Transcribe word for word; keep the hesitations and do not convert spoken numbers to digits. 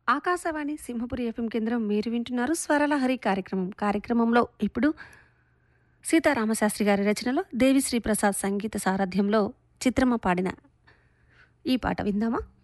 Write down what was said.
Akashvani Simhapuri FM కేంద్రం మీరు వింటున్నారు స్వరలహరి కార్యక్రమం. కార్యక్రమంలో ఇప్పుడు సీతారామశాస్త్రి గారి రచనలో దేవిశ్రీ ప్రసాద్ సంగీత సారథ్యంలో చిత్రమ్మ పాడిన ఈ పాట విందామా?